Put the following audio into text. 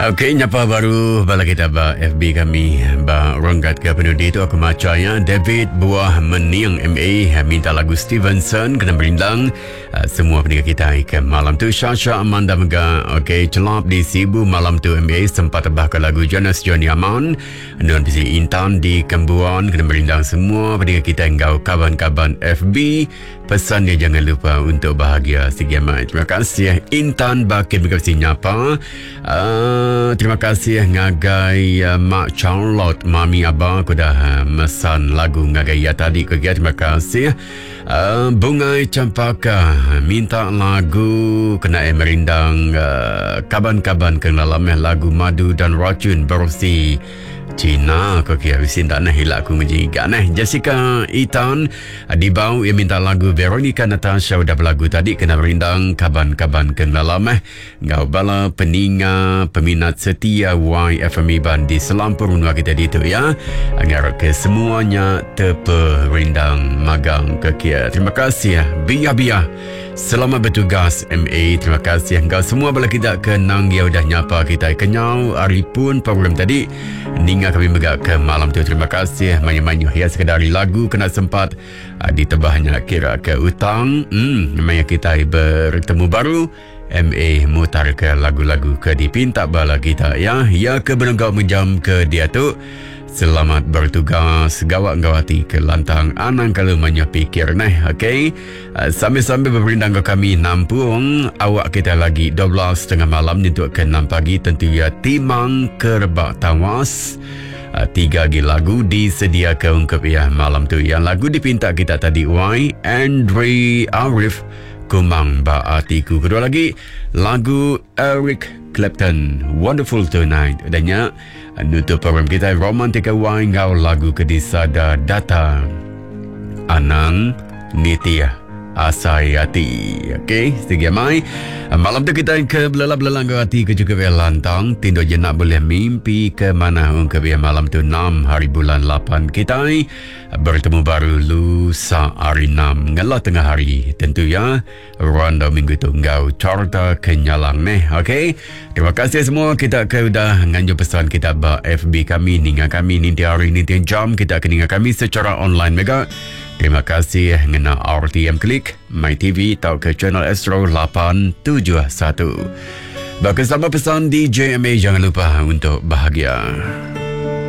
Okey, nyapa baru bala kita ba FB kami ba ronggat ke penudi tu aku macaya David Buah Mening MA minta lagu Stevenson kena berindang semua pendengar kita ke malam tu. Syasha Amanda Mega okey celap di Sibu malam tu MA sempat tebahkan lagu Jonas Johnny Aman dan di Intan di Kembuan kena berindang semua pendengar kita engkau kawan-kawan FB pesan dia jangan lupa untuk bahagia segiamai. Terima kasih Intan Bakir berkasih nyapa. Terima kasih ngagai Mak Charlotte Mami Abah aku dah mesan lagu ngagai ya tadi ke dia. Terima kasih Bungai Campaka minta lagu kena merindang kaban-kaban ke dalam lagu Madu dan Racun Berusi Cina kau kira wisin tak nak hilak aku menjiga nah. Jessica Itan di bawah yang minta lagu Veronica Natasha udah berlagu tadi kena berindang kaban-kaban ke dalam ngau bala peninga peminat setia YFM Iban di Selampur Unua kita di tu ya agar ke semuanya terperindang magang ke kia. Terima kasih Bia selamat bertugas MA. Terima kasih engkau semua bala kita kenang ya udah nyapa kita kenyau hari pun program tadi hingga kami megak ke malam tu. Terima kasih manyu-manyu ya sekadari lagu kena sempat ditebahnya kira ke utang memang kita bertemu baru MA mutar ke lagu-lagu ke dipinta bala kita ya ke benengkau menjam ke dia tu. Selamat bertugas gawat-gawati ke lantang anang kalau banyak fikir nah. Okey, sambil-sambil berperindang ke kami nampung awak kita lagi 12.30 malam untuk ke 6 pagi tentu ya timang kerbak tawas 3 lagu disedia ke ungkap ya malam tu. Yang lagu dipinta kita tadi Andre Arif Kumang Ba Atiku. Kedua lagi lagu Eric Clapton Wonderful Tonight. Adanya nutup program kita Romantika Ngau lagu Kedisada Data Anang Nitya Asayati. Okey, sedikit mai malam tu kita ke belalang hati ke juga lantang tindo je nak boleh mimpi ke mana ke malam tu 6 hari bulan 8 kita bertemu baru lusa hari 6 ngalah tengah hari tentu ya ronda minggu tu ngau carta kenyalang neh. Okey, terima kasih semua kita ke udah nganjuk pesan kita ba FB kami ninga kami ninti hari ninti jam kita ke ninga kami secara online mega. Terima kasih ngena RTM Klik My TV tau ke channel Astro 871. Bersama pesan DJ MA jangan lupa untuk bahagia.